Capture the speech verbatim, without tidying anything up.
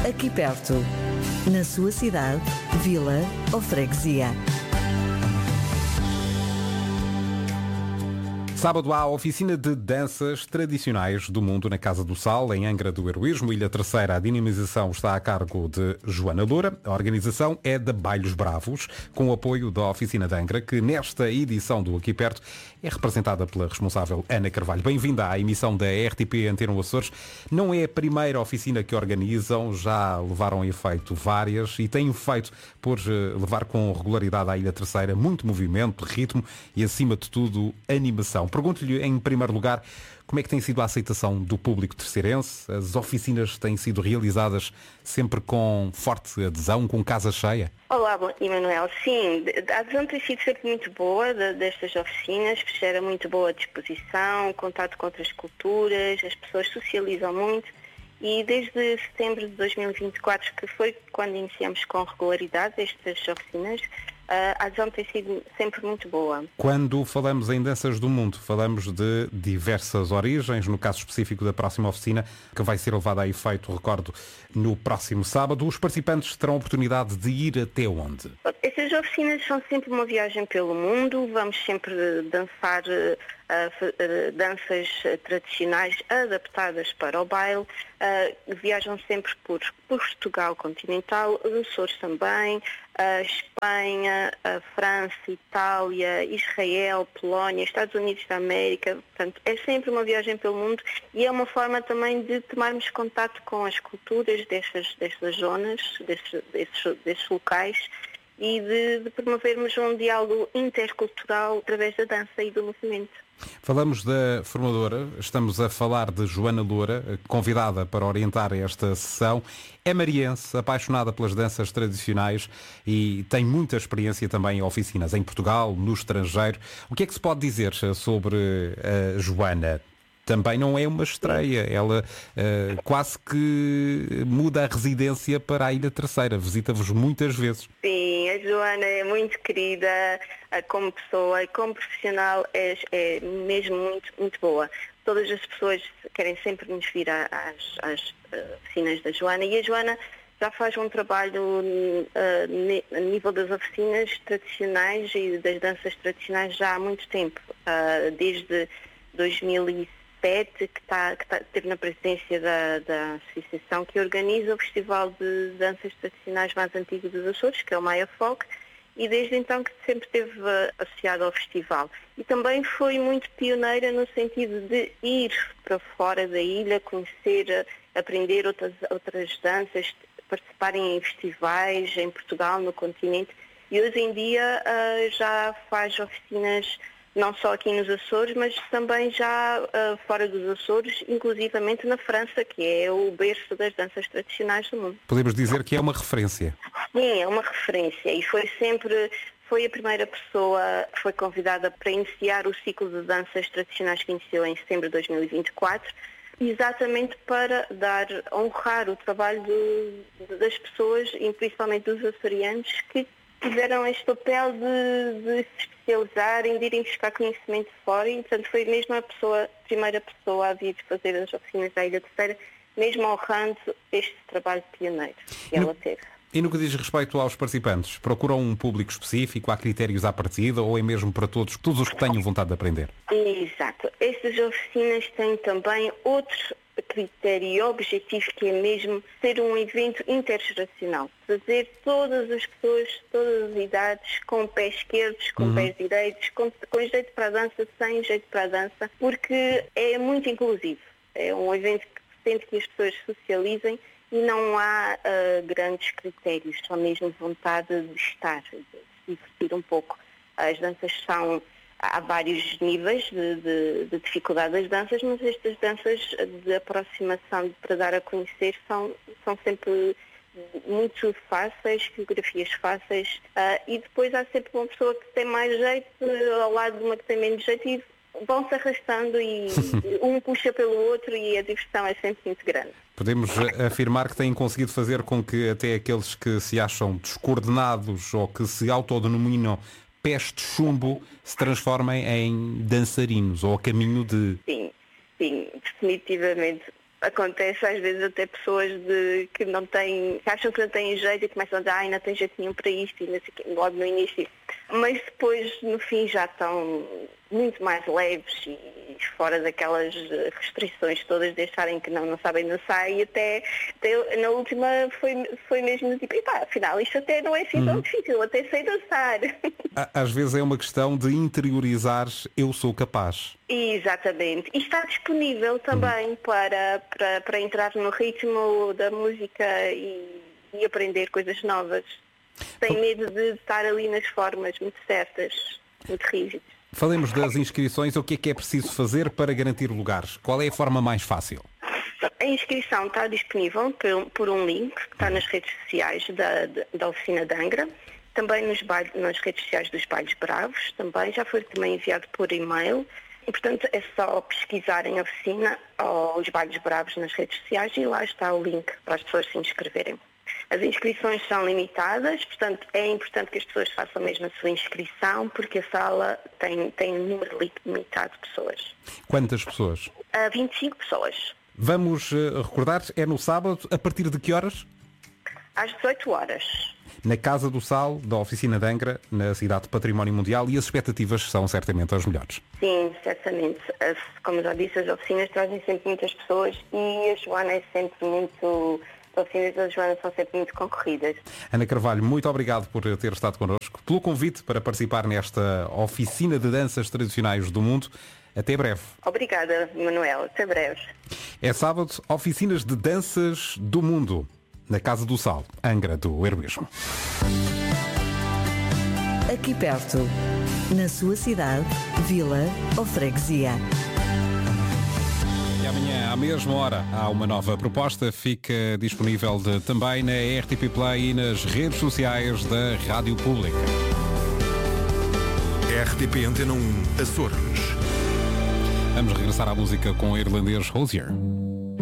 Aqui perto, na sua cidade, vila ou freguesia. Sábado há a oficina de danças tradicionais do mundo na Casa do Sal, em Angra do Heroísmo, Ilha Terceira. A dinamização está a cargo de Joana Loura. A organização é da Bailhos Bravos, com o apoio da oficina de Angra, que nesta edição do Aqui Perto é representada pela responsável Ana Carvalho. Bem-vinda à emissão da R T P Antena Açores. Não é a primeira oficina que organizam, já levaram a efeito várias e têm feito por levar com regularidade à Ilha Terceira muito movimento, ritmo e, acima de tudo, animação. Pergunto-lhe, em primeiro lugar, como é que tem sido a aceitação do público terceirense? As oficinas têm sido realizadas sempre com forte adesão, com casa cheia? Olá, Emanuel. Sim, a adesão tem sido sempre muito boa destas oficinas, gera muito boa disposição, contato com outras culturas, as pessoas socializam muito e desde setembro de dois mil e vinte e quatro, que foi quando iniciamos com regularidade estas oficinas, a adesão tem sido sempre muito boa. Quando falamos em danças do mundo, falamos de diversas origens, no caso específico da próxima oficina, que vai ser levada a efeito, recordo, no próximo sábado. Os participantes terão a oportunidade de ir até onde? Essas oficinas são sempre uma viagem pelo mundo, vamos sempre dançar uh, uh, danças tradicionais adaptadas para o baile, uh, viajam sempre por Portugal continental, os Açores também, a Espanha, a França, Itália, Israel, Polónia, Estados Unidos da América. Portanto, é sempre uma viagem pelo mundo e é uma forma também de tomarmos contato com as culturas destas, destas zonas, destes, destes, destes locais e de, de promovermos um diálogo intercultural através da dança e do movimento. Falamos da formadora, estamos a falar de Joana Loura, convidada para orientar esta sessão. É mariense, apaixonada pelas danças tradicionais e tem muita experiência também em oficinas em Portugal, no estrangeiro. O que é que se pode dizer sobre a Joana? Também não é uma estreia, ela uh, quase que muda a residência para a Ilha Terceira, visita-vos muitas vezes. Sim, a Joana é muito querida como pessoa e como profissional é, é mesmo muito, muito boa. Todas as pessoas querem sempre nos vir às, às oficinas da Joana e a Joana já faz um trabalho uh, a nível das oficinas tradicionais e das danças tradicionais já há muito tempo, uh, desde dois mil e sete, que, está, que está, esteve na presidência da, da associação que organiza o Festival de Danças Tradicionais mais antigo dos Açores, que é o Maia Folk, e desde então que sempre esteve associado ao festival. E também foi muito pioneira no sentido de ir para fora da ilha, conhecer, aprender outras, outras danças, participarem em festivais em Portugal, no continente, e hoje em dia uh, já faz oficinas não só aqui nos Açores, mas também já uh, fora dos Açores, inclusivamente na França, que é o berço das danças tradicionais do mundo. Podemos dizer que é uma referência. Sim, é uma referência e foi sempre, foi a primeira pessoa que foi convidada para iniciar o ciclo de danças tradicionais que iniciou em setembro de dois mil e vinte e quatro, exatamente para dar, honrar o trabalho de, das pessoas, e principalmente dos açorianos, que tiveram este papel de, de se especializarem, de irem buscar conhecimento de fora e, portanto, foi mesmo a pessoa, a primeira pessoa a vir fazer as oficinas da Ilha Terceira, mesmo honrando este trabalho pioneiro que ela teve. E no que diz respeito aos participantes, procuram um público específico, há critérios à partida ou é mesmo para todos, todos os que tenham vontade de aprender? Exato. Estas oficinas têm também outro critério e objetivo, que é mesmo ser um evento intergeracional. Fazer todas as pessoas, todas as idades, com pés esquerdos, com uhum. pés direitos, com, com jeito para a dança, sem jeito para a dança, porque é muito inclusivo. É um evento que pretende que as pessoas socializem e não há uh, grandes critérios, só mesmo vontade de estar, de se divertir um pouco. As danças são... Há vários níveis de, de, de dificuldade das danças, mas estas danças de aproximação para dar a conhecer são, são sempre muito fáceis, coreografias fáceis, uh, e depois há sempre uma pessoa que tem mais jeito ao lado de uma que tem menos jeito e vão-se arrastando e um puxa pelo outro e a diversão é sempre muito grande. Podemos afirmar que têm conseguido fazer com que até aqueles que se acham descoordenados ou que se autodenominam pés de chumbo se transformem em dançarinos ou a caminho de... Sim, sim, definitivamente. Acontece às vezes até pessoas de, que não têm, que acham que não têm jeito e começam a dizer, ai, não tem jeito nenhum para isto, e não sei o quê, logo no início. Mas depois, no fim, já estão muito mais leves e fora daquelas restrições todas de acharem que não, não sabem dançar, e até, até na última foi, foi mesmo tipo, epá, afinal isto até não é assim tão uhum. difícil, até sei dançar. Às vezes é uma questão de interiorizar eu sou capaz. Exatamente. E está disponível também uhum. para, para, para entrar no ritmo da música e, e aprender coisas novas. Sem medo de estar ali nas formas muito certas, muito rígidas. Falemos das inscrições. O que é que é preciso fazer para garantir lugares? Qual é a forma mais fácil? A inscrição está disponível por, por um link que está nas redes sociais da, da Oficina de Angra, também nos baile, nas redes sociais dos Bailes Bravos, também já foi também enviado por e-mail. E, portanto, é só pesquisarem a oficina ou os Bailes Bravos nas redes sociais e lá está o link para as pessoas se inscreverem. As inscrições são limitadas, portanto é importante que as pessoas façam mesmo a sua inscrição, porque a sala tem, tem um número limitado de pessoas. Quantas pessoas? Uh, vinte e cinco pessoas. Vamos uh, recordar, é no sábado, a partir de que horas? Às dezoito horas. Na Casa do Sal, da Oficina de Angra, na cidade de Património Mundial, e as expectativas são certamente as melhores. Sim, certamente. As, como já disse, as oficinas trazem sempre muitas pessoas e a Joana é sempre muito... As oficinas da Joana são sempre muito concorridas. Ana Carvalho, muito obrigado por ter estado connosco, pelo convite para participar nesta Oficina de Danças Tradicionais do Mundo. Até breve. Obrigada, Manuel. Até breve. É sábado, Oficinas de Danças do Mundo, na Casa do Sal, Angra do Heroísmo. Aqui perto, na sua cidade, vila ou freguesia. E amanhã, à mesma hora, há uma nova proposta. Fica disponível de, também na R T P Play e nas redes sociais da Rádio Pública. R T P Antena um, Açores. Vamos regressar à música com o irlandês Hozier.